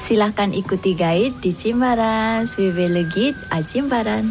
Silahkan ikuti guide di Jimbaran. Suivez le guide à Jimbaran.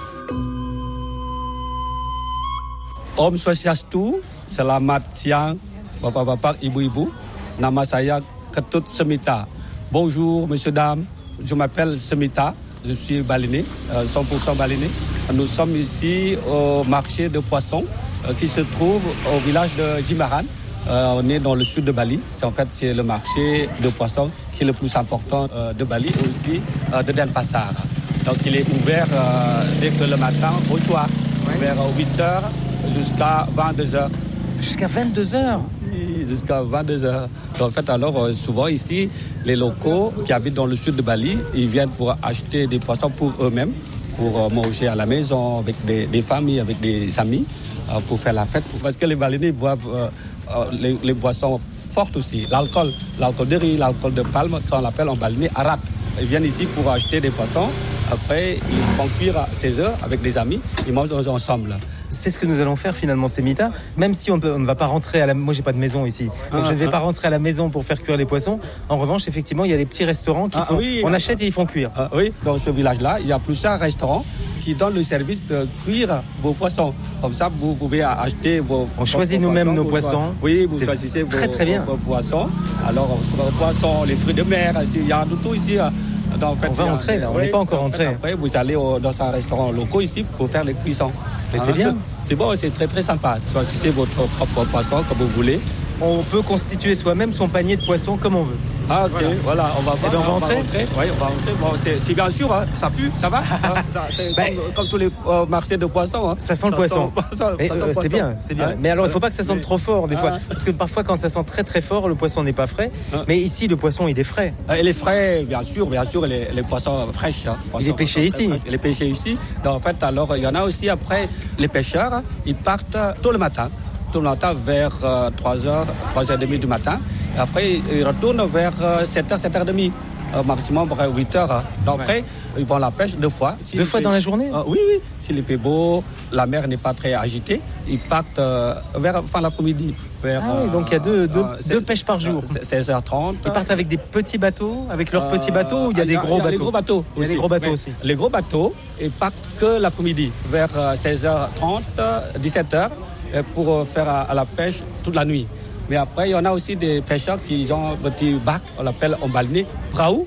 Om Swastiastu, selamat siang bapak-bapak, ibu-ibu. Nama saya Ketut Semita. Bonjour, monsieur, dames. Je m'appelle Semita. Je suis balinais, 100% balinais. Nous sommes ici au marché de poissons qui se trouve au village de Jimbaran. On est dans le sud de Bali. C'est le marché de poissons qui est le plus important de Bali et aussi de Denpasar. Donc il est ouvert dès que le matin au soir, vers 8h jusqu'à 22h. Jusqu'à 22h? Oui, jusqu'à 22h. En fait, alors, souvent ici, les locaux qui habitent dans le sud de Bali, ils viennent pour acheter des poissons pour eux-mêmes, pour manger à la maison, avec des familles, avec des amis, pour faire la fête. Parce que les Balinais boivent les boissons fortes aussi. L'alcool de riz, l'alcool de palme, qu'on appelle en balinais arak. Ils viennent ici pour acheter des poissons. Après, ils font cuire à 16 heures avec des amis. Ils mangent ensemble. C'est ce que nous allons faire finalement, Semita. Même si on ne va pas rentrer à la... Moi, j'ai pas de maison ici. Donc, je ne vais pas rentrer à la maison pour faire cuire les poissons. En revanche, effectivement, il y a des petits restaurants qui font... Oui, on achète et ils font cuire. Oui, dans ce village-là, il y a plusieurs restaurants qui donnent le service de cuire vos poissons. Comme ça, vous pouvez acheter vos... On choisit nous-mêmes nos poissons. Oui, vous choisissez vos poissons. Alors, vos poissons, les fruits de mer, il y a tout ici. En fait, on va entrer là, on n'est pas encore entré. Après, vous allez dans un restaurant local ici pour faire les cuissons. Mais c'est bien. C'est bon, c'est très très sympa. Choisissez votre propre poisson comme vous voulez. On peut constituer soi-même son panier de poissons comme on veut. Ah ok, voilà, on va voir. Et on va entrer. Oui, on va entrer. Bon, c'est bien sûr, hein, ça pue, ça va. C'est comme tous les marchés de poissons. Hein. Ça sent le poisson. C'est bien, c'est bien. Ouais. Mais alors, il ne faut pas que ça sente trop fort des fois. Parce que parfois, quand ça sent très très fort, le poisson n'est pas frais. Mais ici, le poisson, il est frais. Il est frais, bien sûr, les poissons fraîches. Il est pêché ici. Il est pêché ici. Donc, en fait, alors, il y en a aussi après, les pêcheurs, ils partent tôt le matin. Tout le matin vers 3h, 3h30 du matin. Après, ils retournent vers 7h, 7h30. Maximum vers 8h. Donc après, ils vont à la pêche 2 fois. Deux fois dans la journée? Oui. S'il fait beau, la mer n'est pas très agitée, ils partent vers fin l'après-midi. Donc il y a deux pêches par jour. 16h30. Ils partent avec des petits bateaux, avec leurs petits bateaux, ou il y a des gros bateaux? Il y a des gros bateaux. Il y a des gros bateaux aussi. Les gros bateaux, ils partent que l'après-midi, vers 16h30, 17h. Pour faire à la pêche toute la nuit. Mais après, il y en a aussi des pêcheurs qui ont un petit bac, on l'appelle en balinais, praou,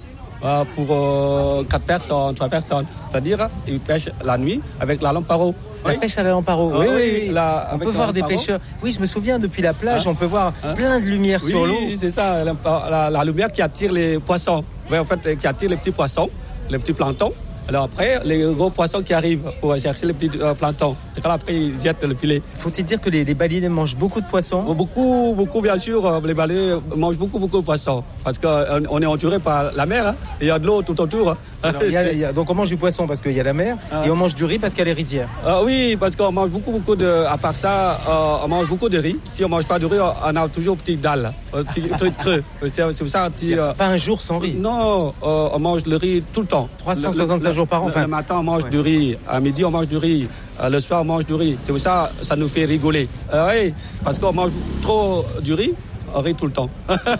pour 4 personnes, 3 personnes. C'est-à-dire, ils pêchent la nuit avec la lampe à eau. La pêche à la lampe à eau. Oui. On peut voir des pêcheurs. Oui, je me souviens, depuis la plage, on peut voir plein de lumière sur l'eau. Oui, c'est ça, la lumière qui attire les poissons. Oui, en fait, qui attire les petits poissons, les petits planctons. Alors après, les gros poissons qui arrivent pour chercher les petits planctons, c'est quand après ils jettent le filet. Faut-il dire que les Balinais mangent beaucoup de poissons? Beaucoup, bien sûr. Les Balinais mangent beaucoup de poissons. Parce qu'on est entouré par la mer, hein, et il y a de l'eau tout autour. Alors, donc on mange du poisson parce qu'il y a la mer, et on mange du riz parce qu'il y a les rizières. Oui, parce qu'on mange beaucoup de... À part ça, on mange beaucoup de riz. Si on ne mange pas de riz, on a toujours une petite dalle, un petit truc creux. C'est pour ça, pas un jour sans riz? Non, on mange le riz tout le temps. 365 jours par an. Le matin, on mange du riz. À midi, on mange du riz. Le soir, on mange du riz. C'est pour ça ça nous fait rigoler. Oui, parce qu'on mange trop du riz, on rit tout le temps.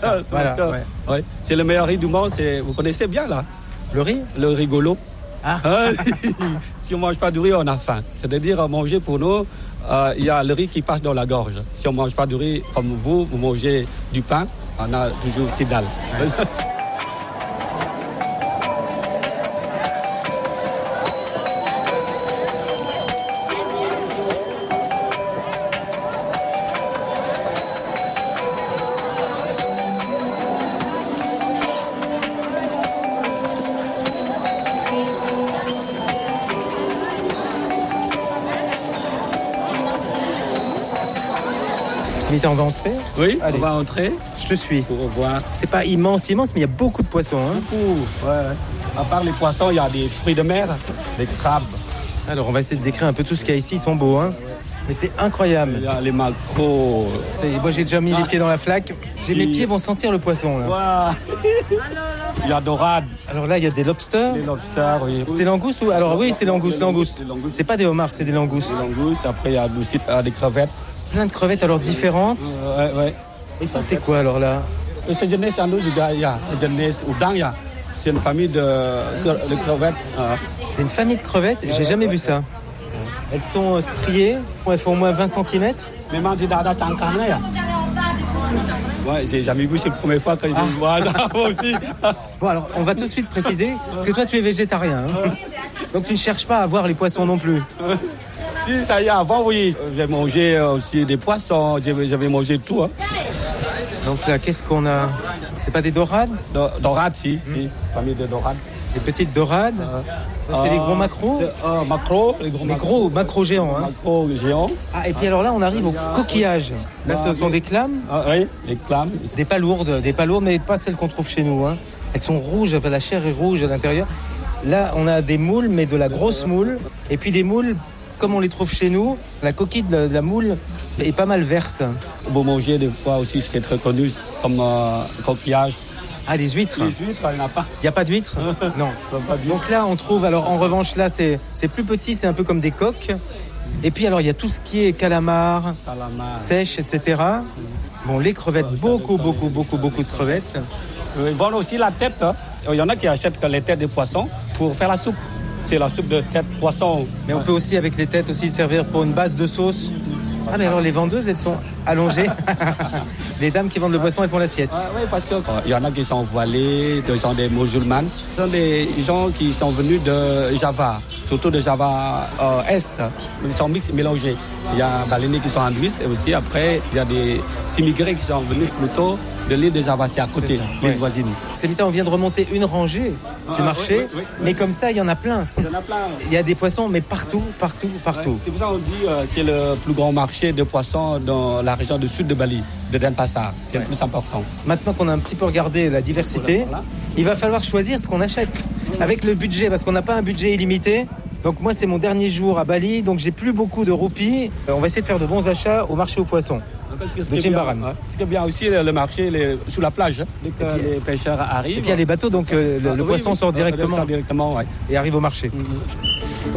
C'est le meilleur riz du monde. Vous connaissez bien, là? Le riz? Le rigolo. Ah. Si on ne mange pas du riz, on a faim. C'est-à-dire, manger pour nous, il y a le riz qui passe dans la gorge. Si on ne mange pas du riz comme vous mangez du pain, on a toujours une petite dalle. On va entrer? Oui, allez. On va entrer. Je te suis. Pour voir. C'est pas immense, mais il y a beaucoup de poissons. Hein. Beaucoup, ouais. À part les poissons, il y a des fruits de mer, des crabes. Alors, on va essayer de décrire un peu tout ce qu'il y a ici. Ils sont beaux, hein. Mais c'est incroyable. Il y a les maquereaux. Moi, j'ai déjà mis les pieds dans la flaque. Mes pieds vont sentir le poisson, là. Wow. Il y a dorade. Alors là, il y a des lobsters. Des lobsters, oui. C'est langoustes ou... Alors oui, c'est langoustes. C'est pas des homards, c'est des langoustes. Des langoustes. Après, il y a aussi des crevettes. Plein de crevettes alors différentes. Ouais. Et ça, c'est quoi alors là? Sejenis anu juga ya, sejenis udang ya. c'est une famille de crevettes. C'est une famille de crevettes, j'ai jamais vu ça. Elles sont striées, elles font au moins 20 cm. Ouais, j'ai jamais vu, c'est la première fois que je vois ça aussi. Bon, alors, on va tout de suite préciser que toi, tu es végétarien. Hein. Donc, tu ne cherches pas à voir les poissons non plus. Si, ça y est, avant, oui. J'ai mangé aussi des poissons, j'avais mangé tout. Hein. Donc là, qu'est-ce qu'on a? C'est pas des dorades? Dorades, si, famille de dorades. Des petites dorades. C'est les gros maquereaux. Macros, les gros maquereaux géants. Hein. Macros géants. Ah, et puis alors là, on arrive aux coquillages. Là, ce sont des clames. Oui, les clames. Des palourdes, mais pas celles qu'on trouve chez nous. Hein. Elles sont rouges, la chair est rouge à l'intérieur. Là, on a des moules, mais de la grosse moule. Et puis des moules, comme on les trouve chez nous, la coquille de la moule est pas mal verte. Vous mangez des fois aussi, c'est très connu, comme coquillage. Ah, des huîtres. Les huîtres, il n'y en a pas. Il n'y a pas d'huîtres? Non. Pas d'huîtres. Donc là, on trouve, alors en revanche, là, c'est plus petit, c'est un peu comme des coques. Et puis alors, il y a tout ce qui est calamar. Sèche, etc. Bon, les crevettes, beaucoup de crevettes. Ils vendent aussi la tête. Hein. Il y en a qui achètent les têtes des poissons pour faire la soupe. C'est la soupe de tête poisson. Mais on peut aussi, avec les têtes, aussi servir pour une base de sauce. Ah, mais alors les vendeuses, elles sont allongées. Les dames qui vendent le poisson, elles font la sieste. Oui, parce qu'il y en a qui sont voilés, qui sont des musulmanes. Ce sont des gens qui sont venus de Java, surtout de Java Est. Ils sont mélangés. Il y a des baléniers qui sont hindouistes et aussi après, il y a des immigrés qui sont venus plutôt de l'île de Java, c'est à côté, l'île voisine. Semita, on vient de remonter une rangée du marché, mais comme ça, il y en a plein. Il y en a plein. Il y a des poissons, mais partout. Ouais, c'est pour ça qu'on dit c'est le plus grand marché de poissons dans la région du sud de Bali, de Denpasar. C'est le plus important. Maintenant qu'on a un petit peu regardé la diversité, il va falloir choisir ce qu'on achète avec le budget, parce qu'on n'a pas un budget illimité. Donc moi, c'est mon dernier jour à Bali, donc j'ai plus beaucoup de roupies. On va essayer de faire de bons achats au marché aux poissons. De Jimbaran. Ce qui est bien aussi, le marché sous la plage, dès que les pêcheurs arrivent. Et puis il y a les bateaux, donc le poisson sort directement, et arrive au marché.